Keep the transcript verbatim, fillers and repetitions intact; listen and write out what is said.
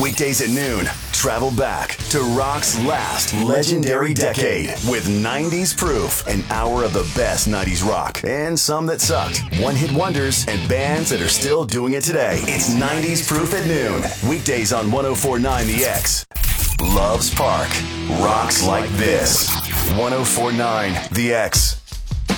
Weekdays at noon, travel back to rock's last legendary decade with nineties Proof, an hour of the best nineties rock and some that sucked, one-hit wonders, and bands that are still doing it today. It's nineties Proof at noon, weekdays on one oh four point nine The X. Loves Park, rocks like this. one oh four point nine The X.